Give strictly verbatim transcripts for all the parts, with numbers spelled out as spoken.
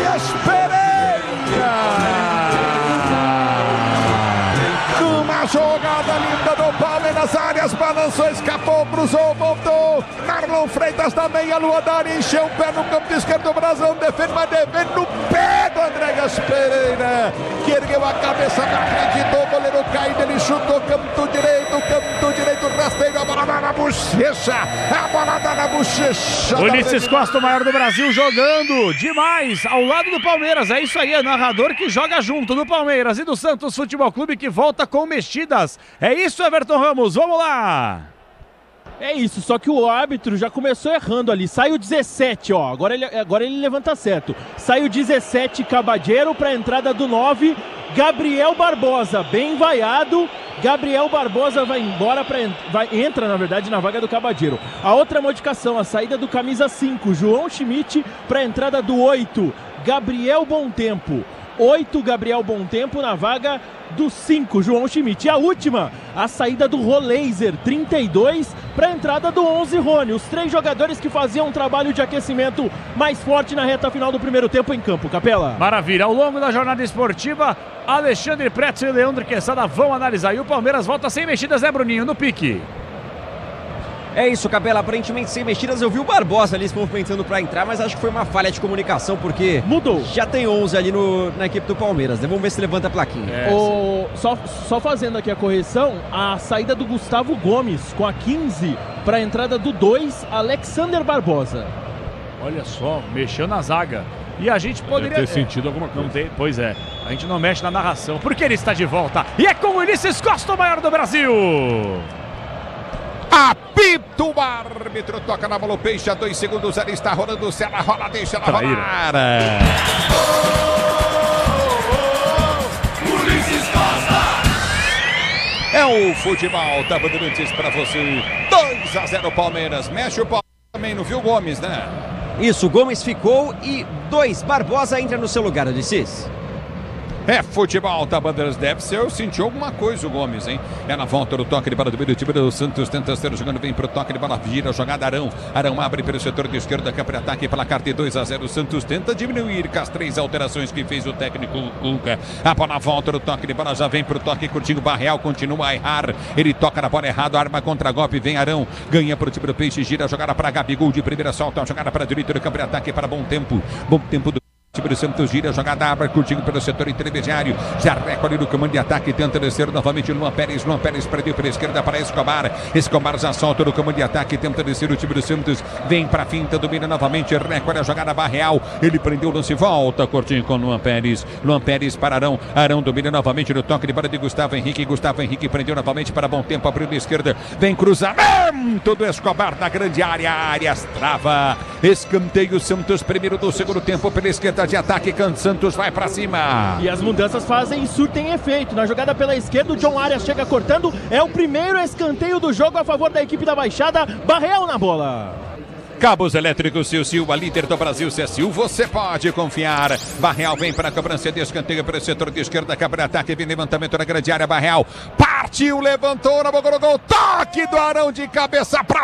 Andréas Pereira! Numa jogada linda do Palmeiras, áreas, balançou, escapou, cruzou, voltou. Marlon Freitas da meia lua da área, encheu o pé no campo esquerdo do Brasil, defende, mas defende no pé do Andréas Pereira, que ergueu a cabeça, não acreditou, o goleiro caído, ele chutou, canto direito, canto direito, rasteiro, a bola dá na bochecha, a bola dá na bochecha. Ulisses Costa, o maior do Brasil, jogando demais ao lado do Palmeiras. É isso aí, é narrador que joga junto do Palmeiras e do Santos Futebol Clube, que volta com mexidas. É isso, Everton Ramos, vamos lá! É isso, só que o árbitro já começou errando ali. Sai o dezessete, ó. Agora ele, agora ele levanta certo. Sai o dezessete, Cabadeiro, para a entrada do nove, Gabriel Barbosa, bem vaiado. Gabriel Barbosa vai embora, pra, vai, entra na verdade na vaga do Cabadeiro. A outra modificação, a saída do camisa cinco, João Schmidt, para a entrada do oito, Gabriel Bontempo. oito, Gabriel Bontempo na vaga do cinco, João Schmidt. E a última, a saída do Roleiser, trinta e dois, para a entrada do onze, Rony. Os três jogadores que faziam um trabalho de aquecimento mais forte na reta final do primeiro tempo em campo. Capela. Maravilha. Ao longo da jornada esportiva, Alexandre Pretzel e Leandro Quesada vão analisar. E o Palmeiras volta sem mexidas, né, Bruninho? No pique. É isso, Capela, aparentemente sem mexidas. Eu vi o Barbosa ali se movimentando para entrar, mas acho que foi uma falha de comunicação, porque mudou. Já tem onze ali no, na equipe do Palmeiras, né? Vamos ver se levanta a plaquinha. É, o, só, só fazendo aqui a correção, a saída do Gustavo Gomes com a quinze para a entrada do dois, Alexander Barbosa. Olha só, mexeu na zaga. E a gente poderia Deve ter sentido alguma coisa. Não tem, pois é, a gente não mexe na narração, porque ele está de volta. E é com o Ulisses Costa, o maior do Brasil. Apito o árbitro, toca na bola o Peixe, a dois segundos, ela está rolando, se ela rola, deixa ela rolar. Ulisses Costa! É o futebol da Bandeirantes para você. dois a zero Palmeiras, mexe o pau também, não viu Gomes, né? Isso, Gomes ficou e dois, Barbosa entra no seu lugar, Ulisses. É futebol da Bandeirantes, deve ser, eu senti alguma coisa o Gomes, hein? É na volta do toque de bola do meio do time do Santos, tenta ser jogando bem pro toque de bola, vira, jogada Arão, Arão abre pelo setor de esquerda, campo de ataque, placar de dois a zero, Santos tenta diminuir com as três alterações que fez o técnico Cuca. A bola volta do toque de bola, já vem pro toque curtinho, Barreal continua a errar, ele toca na bola errado, arma contra golpe, vem Arão, ganha pro time do Peixe, gira, jogada para Gabigol de primeira, solta, jogada para direita do campo de ataque para Bom Tempo, Bom Tempo do time do Santos, gira, jogada abre, curtindo pelo setor intermediário, já recolhe no comando de ataque, tenta descer novamente Luan Pérez, Luan Pérez perdeu pela esquerda para Escobar, Escobar já solta no comando de ataque, tenta descer o time do Santos, vem pra finta, domina novamente, recolhe a jogada Barreal, ele prendeu o lance, volta, curtinho com Luan Pérez, Luan Pérez para Arão, Arão domina novamente no toque de bola de Gustavo Henrique, Gustavo Henrique prendeu novamente para Bom Tempo, abriu na esquerda, vem cruzamento do Escobar na grande área, Arias trava, escanteio Santos, primeiro do segundo tempo pela esquerda de ataque, Santos vai pra cima. E as mudanças fazem e surtem efeito. Na jogada pela esquerda, o John Arias chega cortando. É o primeiro escanteio do jogo a favor da equipe da Baixada. Barreal na bola. Cabos Elétricos Silsil, a líder do Brasil, Silsil, você pode confiar. Barreal vem para a cobrança de escanteio pelo setor de esquerda, cabra ataque, vem levantamento na grande área, Barreal partiu, levantou na boca do gol, toque do Arão de cabeça para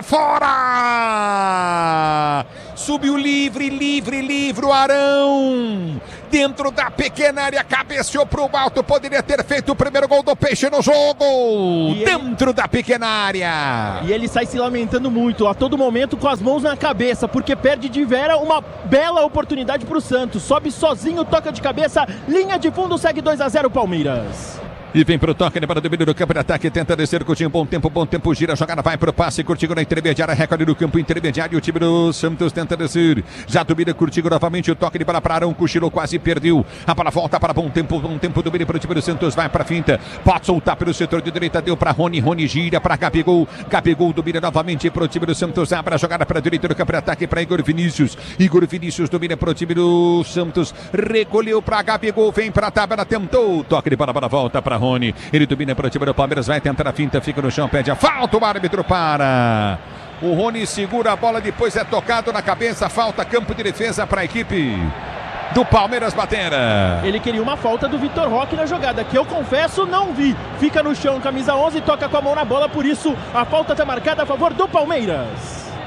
fora. Subiu livre, livre, livre o Arão. Dentro da pequena área, cabeceou pro alto, poderia ter feito o primeiro gol do Peixe no jogo. E dentro ele... da pequena área. E ele sai se lamentando muito, a todo momento com as mãos na cabeça, porque perde de vera uma bela oportunidade pro Santos. Sobe sozinho, toca de cabeça, linha de fundo, segue dois a zero Palmeiras. E vem pro toque, para do meio do campo de ataque, tenta descer, Coutinho, bom tempo, bom tempo, gira, a jogada vai pro passe, Coutinho na intermediária, recolhe no campo intermediário, o time do Santos tenta descer, já domina Coutinho novamente, o toque de bola para Arão, cochilou, quase perdeu, a bola volta para bom tempo, bom tempo, domina para o time do Santos, vai pra finta, pode soltar pelo setor de direita, deu para Rony, Rony gira para Gabigol, Gabigol domina novamente para o time do Santos, abre a jogada para a direita do campo de ataque para Igor Vinícius, Igor Vinícius domina para o time do Santos, recolheu para Gabigol, vem para a tabela, tentou, toque de bola, bola volta para Rony, ele domina para o time do Palmeiras, vai tentar a finta, fica no chão, pede a falta, o árbitro para. O Rony segura a bola, depois é tocado na cabeça, falta, campo de defesa para a equipe do Palmeiras bater. Ele queria uma falta do Vitor Roque na jogada, que eu confesso não vi. Fica no chão, camisa onze, toca com a mão na bola, por isso a falta está marcada a favor do Palmeiras.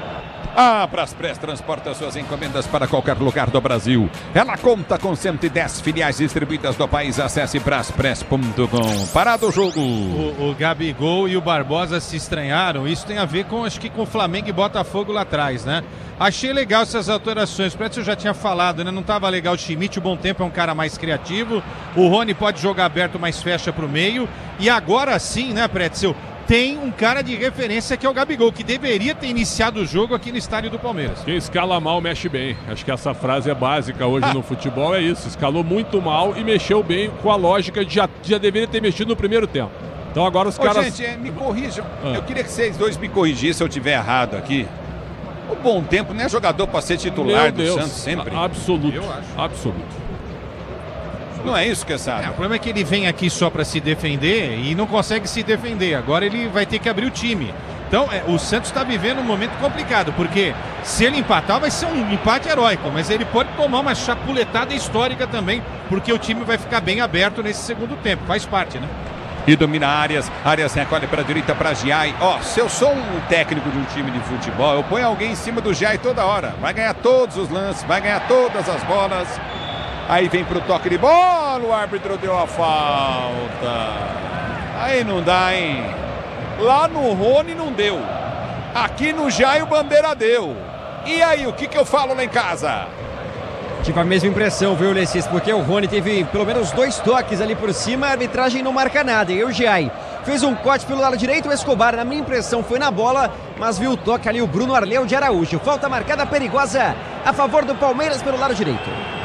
A Braspress transporta suas encomendas para qualquer lugar do Brasil. Ela conta com cento e dez filiais distribuídas no país. Acesse braspress ponto com. Parado o jogo. O, o Gabigol e o Barbosa se estranharam. Isso tem a ver com, acho que com o Flamengo e Botafogo lá atrás, né? Achei legal essas alterações. Parece que eu já tinha falado, né? Não estava legal o Schmidt. O Bom Tempo é um cara mais criativo. O Rony pode jogar aberto, mas fecha para o meio. E agora sim, né, Pretzel? Tem um cara de referência que é o Gabigol, que deveria ter iniciado o jogo aqui no estádio do Palmeiras. Quem escala mal mexe bem. Acho que essa frase é básica hoje ah. no futebol, é isso. Escalou muito mal e mexeu bem com a lógica de já, já deveria ter mexido no primeiro tempo. Então agora os Ô, caras... Gente, é, me corrijam. Ah. Eu queria que vocês dois me corrigissem se eu estiver errado aqui. O Bom Tempo não é jogador para ser titular Meu do Deus. Santos sempre? A absoluto. Eu acho. Absoluto. Não é isso que é sabe. É, o problema é que ele vem aqui só para se defender e não consegue se defender. Agora ele vai ter que abrir o time. Então, é, o Santos está vivendo um momento complicado, porque se ele empatar, vai ser um empate heróico, mas ele pode tomar uma chapuletada histórica também, porque o time vai ficar bem aberto nesse segundo tempo. Faz parte, né? E domina Arias. Arias recolhe para a direita para Giai. Ó, se eu sou um técnico de um time de futebol, eu ponho alguém em cima do Giai toda hora. Vai ganhar todos os lances, vai ganhar todas as bolas. Aí vem pro toque de bola, o árbitro deu a falta. Aí não dá, hein? Lá no Rony não deu. Aqui no Jair o Bandeira deu. E aí, o que que eu falo lá em casa? Tive a mesma impressão, viu, Lessis? Porque o Rony teve pelo menos dois toques ali por cima, a arbitragem não marca nada. E o Giai fez um corte pelo lado direito, o Escobar, na minha impressão, foi na bola, mas viu o toque ali o Bruno Arleu de Araújo. Falta marcada perigosa a favor do Palmeiras pelo lado direito.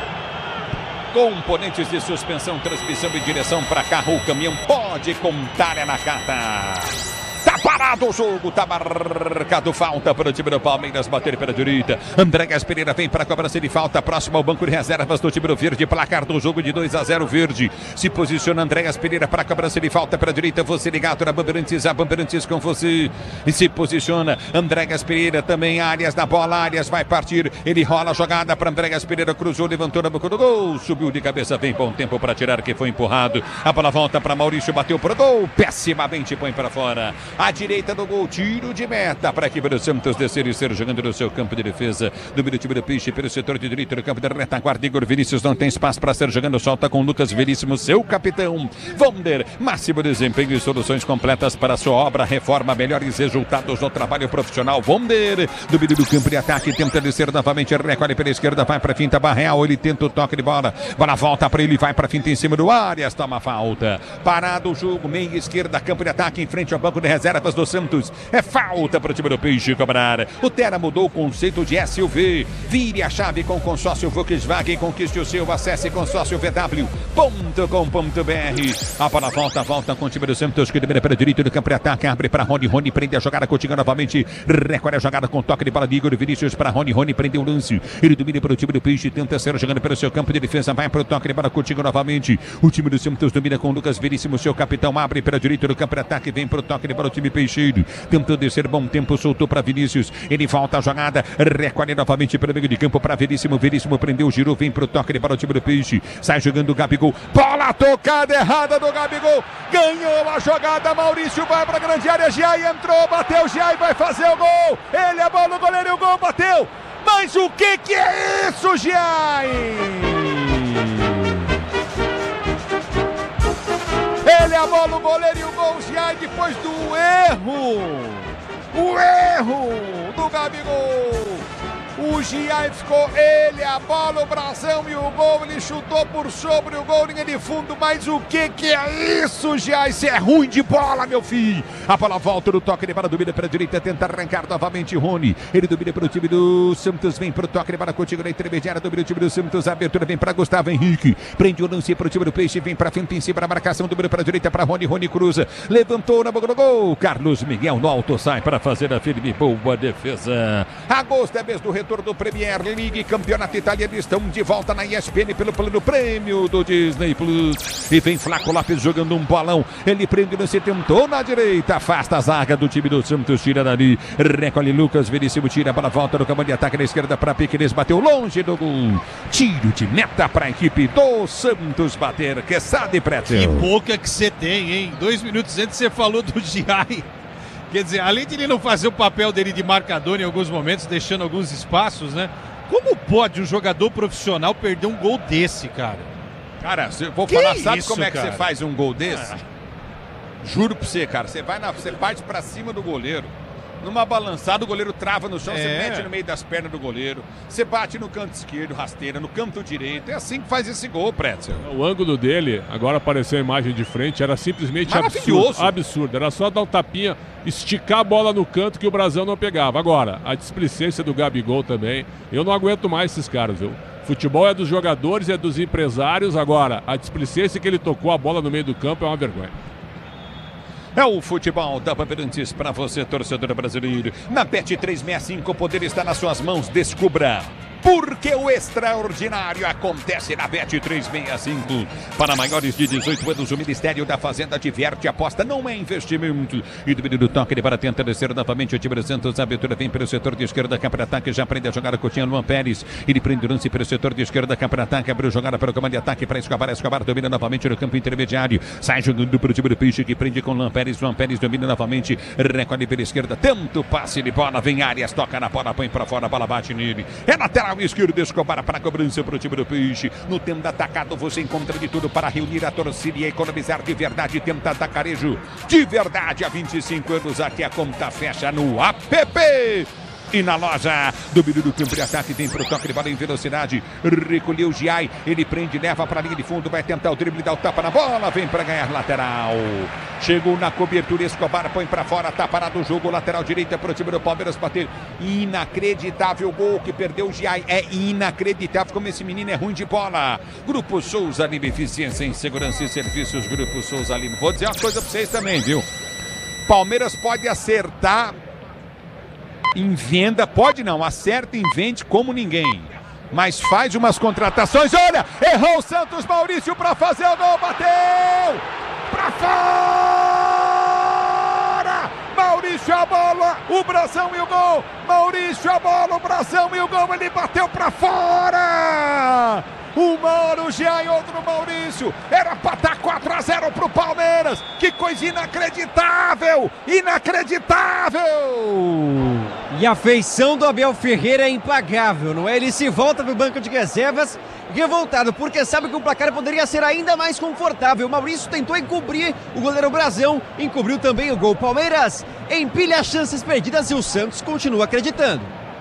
Componentes de suspensão, transmissão e direção para carro. O caminhão pode contar, é na carta. Tá parado o jogo, tá marcado falta para o time do Palmeiras, bater pela direita. Andréas Pereira vem para a cobrança de falta, próximo ao banco de reservas do time do Verde, placar do jogo de dois a zero Verde. Se posiciona Andréas Pereira para a cobrança de falta pela direita, você ligado na Bandeirantes, a Bandeirantes com você. E se posiciona Andréas Pereira, também Arias na bola, Arias vai partir, ele rola a jogada para Andréas Pereira, cruzou, levantou na boca do gol, subiu de cabeça, vem bom tempo para tirar, que foi empurrado. A bola volta para Maurício, bateu pro gol, pessimamente põe para fora. À direita do gol, tiro de meta para a equipe do Santos descer e ser jogando no seu campo de defesa. Do time do Peixe pelo setor de direito do campo da retaguarda. Igor Vinícius não tem espaço para ser jogando, solta com Lucas Veríssimo, seu capitão. Vonder, máximo desempenho e soluções completas para a sua obra, reforma, melhores resultados no trabalho profissional. Vonder, do meio do campo de ataque, tenta descer novamente, recolhe pela esquerda, vai para a finta, Barreal, ele tenta o toque de bola, bola volta para ele, vai para a finta em cima do Arias, toma falta. Parado o jogo, meia esquerda, campo de ataque, em frente ao banco de reservas do Santos. É falta para o time do Peixe cobrar. O Terra mudou o conceito de S U V. Vire a chave com consórcio Volkswagen. Conquiste o seu. Acesse consórcio v w ponto com ponto b r. A bola volta, volta com o time do Santos, que domina pela direita do campo de ataque. Abre para Rony. Rony prende a jogada contigo novamente. Recolhe a jogada com toque de bola de Igor Vinícius para Rony. Rony prendeu o lance. Ele domina para o time do Peixe. Tenta ser jogando pelo seu campo de defesa. Vai para o toque de bola contigo novamente. O time do Santos domina com Lucas Veríssimo. Seu capitão abre pela direita do campo de ataque. Vem para o toque de bola o time Peixe. Tentou descer, bom tempo, soltou para Vinícius. Ele volta a jogada, recolhe novamente pelo meio de campo para Veríssimo. Veríssimo prendeu, girou, vem pro toque de bola o time do Peixe. Sai jogando o Gabigol. Bola tocada errada do Gabigol. Ganhou a jogada. Maurício vai para a grande área. Giai entrou, bateu. Giai vai fazer o gol. Ele é bola no goleiro e o gol bateu. Mas o que que é isso, Giai? Ele é a bola, o goleiro e o gol, Giai, depois do erro. O erro do Gabigol. O Giai ficou, ele, a bola, o brasão e o gol. Ele chutou por sobre o gol, linha de fundo. Mas o que que é isso, Giai? Isso é ruim de bola, meu filho. A bola volta no toque de bola, domina para a direita, tenta arrancar novamente Rony. Ele domina para o time do Santos, vem para o toque de bola contigo na intermediária, domina o time do Santos, a abertura vem para Gustavo Henrique. Prende o lance para o time do Peixe, vem para frente em cima da marcação, domina para a direita para Rony. Rony cruza, levantou na boca do gol. Carlos Miguel no alto sai para fazer a firme, boa defesa. Agosto é mês do retorno do Premier League, campeonato italiano, estão de volta na E S P N pelo plano prêmio do Disney Plus. E vem Flaco Lopes jogando um bolão, ele prende o lance, tentou na direita, afasta a zaga do time do Santos, tira dali, recolhe Lucas Veríssimo, tira a bola, volta no campo de ataque na esquerda para Piqueires, bateu longe do gol. Tiro de meta para a equipe do Santos bater, que sabe, Pretzel. Que pouca que você tem, hein? Dois minutos antes você falou do Giai. Quer dizer, além de ele não fazer o papel dele de marcador em alguns momentos, deixando alguns espaços, né? Como pode um jogador profissional perder um gol desse, cara? Cara, eu vou Que falar, sabe isso, como é que cara? você faz um gol desse? Ah. Juro pra você, cara, você vai na, você parte pra cima do goleiro. Numa balançada, o goleiro trava no chão, É. você mete no meio das pernas do goleiro. Você bate no canto esquerdo, rasteira, no canto direito. É assim que faz esse gol, Pretzel. O ângulo dele, agora apareceu a imagem de frente, era simplesmente Maravilhoso. absurdo. Absurdo. Era só dar um tapinha, esticar a bola no canto que o Brasil não pegava. Agora, a displicência do Gabigol também. Eu não aguento mais esses caras, viu? Futebol é dos jogadores, é dos empresários. Agora, a displicência que ele tocou a bola no meio do campo é uma vergonha. É o futebol da Bandeirantes para você, torcedor brasileiro. Na Bet trezentos e sessenta e cinco, o poder está nas suas mãos. Descubra. Porque o extraordinário acontece na Bet trezentos e sessenta e cinco. Para maiores de dezoito anos, o Ministério da Fazenda diverte, aposta, não é investimento. E do do toque, ele para tentar descer novamente o time do Santos. A abertura vem pelo setor de esquerda, cá para ataque, já aprende a jogar a Coutinho, Luan Pérez. Ele prende o lance pelo setor de esquerda, cá para ataque, abriu jogada para o comando de ataque para Escobar. Escobar domina novamente no campo intermediário. Sai jogando para o time do Peixe, que prende com Luan Pérez. Luan Pérez domina novamente, recolhe pela esquerda. Tanto passe de bola, vem Arias, toca na bola, põe para fora, a bola bate nele. É lateral esquerdo, Escobar para a cobrança para o time do Peixe. No tempo da atacado você encontra de tudo para reunir a torcida e economizar de verdade. Tenta atacarejo de verdade há vinte e cinco anos. Aqui a conta fecha no app. E na loja do meio do campo de ataque tem pro toque de bola em velocidade. Recolheu o Giai, ele prende, leva para a linha de fundo, vai tentar o drible, dá o tapa na bola, vem para ganhar lateral. Chegou na cobertura, Escobar põe para fora, tá parado o jogo, lateral direita para o time do Palmeiras bater. Inacreditável gol que perdeu o Giai, é inacreditável como esse menino é ruim de bola. Grupo Souza Lima, eficiência em segurança e serviços, Grupo Souza Lima. Vou dizer uma coisa para vocês também, viu? Palmeiras pode acertar em venda, pode não, acerta em vende como ninguém, mas faz umas contratações. Olha, errou o Santos, Maurício para fazer o gol, bateu para fora, Maurício a bola, o Brasão e o gol, Maurício a bola, o Brasão e o gol, ele bateu para fora. Um Mauro, Jean e outro Maurício. Era para estar quatro a zero para o Palmeiras. Que coisa inacreditável! Inacreditável! E a feição do Abel Ferreira é impagável, não é? Ele se volta para o banco de reservas revoltado, porque sabe que o placar poderia ser ainda mais confortável. O Maurício tentou encobrir o goleiro Brasão, encobriu também o gol. Palmeiras empilha as chances perdidas e o Santos continua acreditando.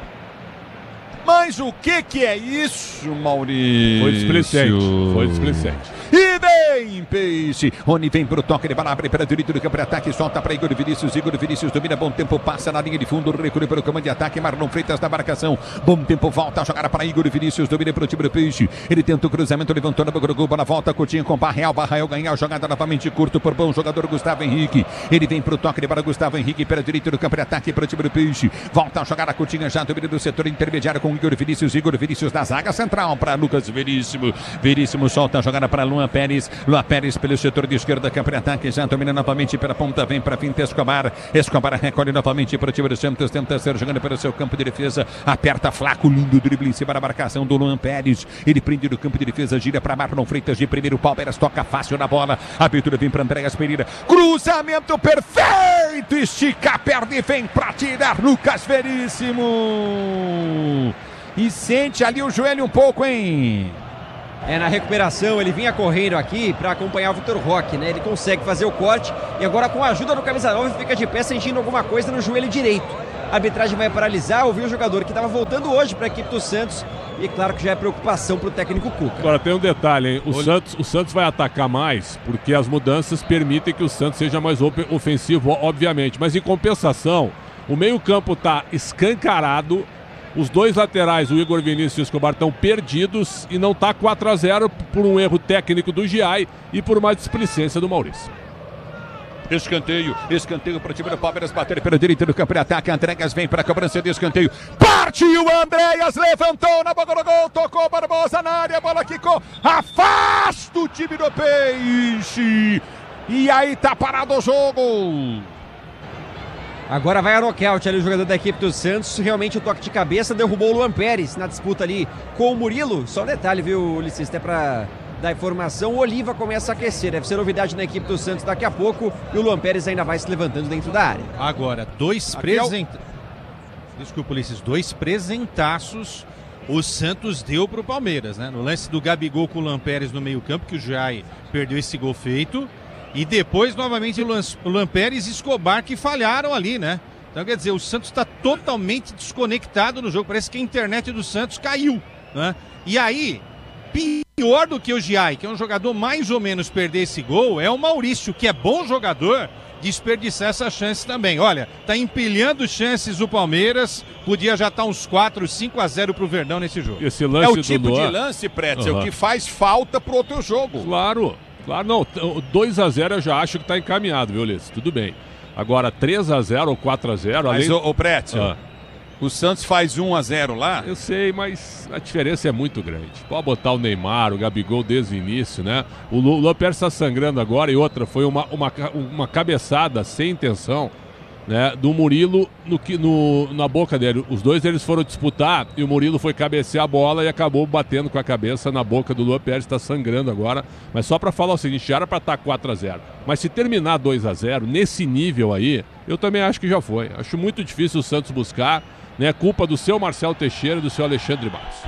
Mas o que que é isso, Maurício? Foi displicente, foi displicente. E vem Peixe. Rony vem pro toque de bola, abre para direito do campo de ataque, solta para Igor Vinícius. Igor Vinícius domina, bom tempo, passa na linha de fundo, recolhe para o comando de ataque. Marlon Freitas na marcação. Bom tempo, volta a jogar para Igor Vinícius, domina para o time do Peixe. Ele tenta o cruzamento, levantou na boca do gol, bola volta, Coutinho com Barreal. Barreal ganha a jogada novamente, curto por bom jogador Gustavo Henrique. Ele vem pro toque de bola, Gustavo Henrique para direito do campo de ataque para o time do Peixe. Volta a jogar a Coutinho, já domina do setor intermediário com Igor Vinícius. Igor Vinícius na zaga central para Lucas Veríssimo. Veríssimo solta a jogada para Luan Pérez. Luan Pérez pelo setor de esquerda, campo de ataque, já domina novamente pela ponta, vem para finta Escobar. Escobar recolhe novamente para o time do Santos, tenta ser jogando pelo seu campo de defesa, aperta Flaco, lindo drible em cima da marcação do Luan Pérez. Ele prende no campo de defesa, gira para Marlon Freitas de primeiro, Palmeiras toca fácil na bola. A abertura vem para Andréas Pereira. Cruzamento perfeito, estica a perna e vem para tirar Lucas Veríssimo. E sente ali o joelho um pouco, hein? É, na recuperação, ele vinha correndo aqui para acompanhar o Vitor Roque, né? Ele consegue fazer o corte e agora com a ajuda do camisa nove fica de pé sentindo alguma coisa no joelho direito. A arbitragem vai paralisar, ouviu o jogador que estava voltando hoje para a equipe do Santos e claro que já é preocupação para o técnico Cuca. Agora tem um detalhe, hein? O Santos, o Santos vai atacar mais porque as mudanças permitem que o Santos seja mais ofensivo, obviamente, mas em compensação, o meio-campo está escancarado. Os dois laterais, o Igor Vinícius e o Escobar, estão perdidos e não está quatro a zero por um erro técnico do Giai e por uma displicência do Maurício. Escanteio, escanteio para o time do Palmeiras bater pela direita do campo de ataque. Andréas vem para a cobrança de escanteio. Partiu Andréas, levantou na boca do gol, tocou Barbosa na área, a bola quicou, afasta o time do Peixe. E aí tá parado o jogo. Agora vai a nocaute ali o jogador da equipe do Santos. Realmente o toque de cabeça derrubou o Luan Pérez na disputa ali com o Murilo. Só um detalhe, viu, Ulisses? Até pra da informação. O Oliva começa a aquecer, deve ser novidade na equipe do Santos daqui a pouco, e o Luan Pérez ainda vai se levantando dentro da área. Agora, dois presentes. Desculpa, Ulisses, dois presentaços o Santos deu pro Palmeiras, né? No lance do Gabigol com o Luan Pérez no meio-campo, que o Jai perdeu esse gol feito. E depois, novamente, o Luan Pérez e Escobar que falharam ali, né? Então, quer dizer, o Santos está totalmente desconectado no jogo. Parece que a internet do Santos caiu, né? E aí, pior do que o Giai, que é um jogador mais ou menos perder esse gol, é o Maurício, que é bom jogador, desperdiçar essa chance também. Olha, tá empilhando chances o Palmeiras, podia já estar tá uns quatro, cinco a zero pro Verdão nesse jogo. Esse lance é o tipo de lance, Pretzel, uhum. que faz falta pro outro jogo. Claro, claro, não, dois a zero eu já acho que tá encaminhado, viu, Ulisses? Tudo bem. Agora, três a zero ou quatro a zero... Mas, além... o, o Pretzel, ah. o Santos faz um a zero lá? Eu sei, mas a diferença é muito grande. Pode botar o Neymar, o Gabigol desde o início, né? O Luan Pérez está sangrando agora, e outra, foi uma, uma, uma cabeçada sem intenção, né, do Murilo no, no, na boca dele. Os dois eles foram disputar e o Murilo foi cabecear a bola e acabou batendo com a cabeça na boca do Luan Pérez, está sangrando agora. Mas só para falar o seguinte, já era para estar quatro a zero. Mas se terminar dois a zero, nesse nível aí, eu também acho que já foi. Acho muito difícil o Santos buscar, né, culpa do seu Marcelo Teixeira e do seu Alexandre Matos.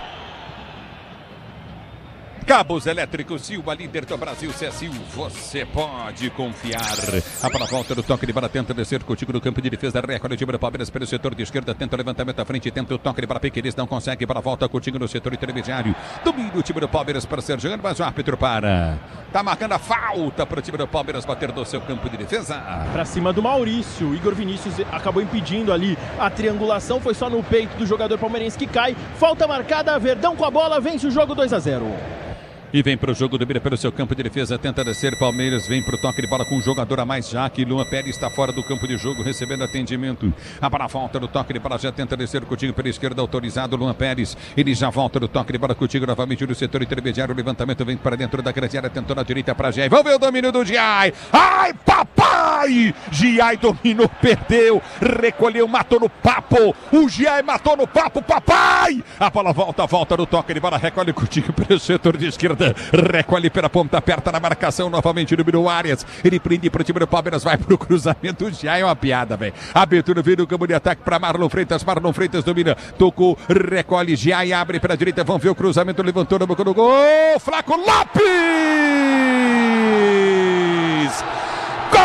Cabos Elétricos Silva, líder do Brasil, C S U, você pode confiar. A para a volta do toque de bola, tenta descer contigo no campo de defesa, recolhe o time do Palmeiras pelo setor de esquerda, tenta o levantamento à frente, tenta o toque de bola, Piqueires não consegue, para a volta contigo no setor intermediário. Domina o time do Palmeiras para ser jogando, mas o árbitro para. Tá marcando a falta para o time do Palmeiras bater do seu campo de defesa. Para cima do Maurício, o Igor Vinícius acabou impedindo ali a triangulação, foi só no peito do jogador palmeirense que cai. Falta marcada, Verdão com a bola, vence o jogo dois a zero. E vem para o jogo do Mira pelo seu campo de defesa, tenta descer, Palmeiras vem para o toque de bola com um jogador a mais já, que Luan Pérez está fora do campo de jogo, recebendo atendimento. A para a volta do toque de bola, já tenta descer contigo pela esquerda, autorizado Luan Pérez, ele já volta do toque de bola contigo novamente no setor intermediário, o levantamento vem para dentro da grande área, tentou na direita para Giai, vamos ver o domínio do Giai, ai papai, Giai dominou, perdeu, recolheu, matou no papo, o Giai matou no papo, papai, a bola volta, volta do toque de bola, recolhe contigo pelo setor de esquerda, recolhe pela ponta, aperta na marcação novamente no Miro Arias, ele prende para o time do Palmeiras, vai pro cruzamento, já é uma piada, velho. Abertura vem no campo de ataque para Marlon Freitas, Marlon Freitas domina, tocou, recolhe, já e abre para a direita, vamos ver o cruzamento, levantou no boca do gol, Flaco Lopes!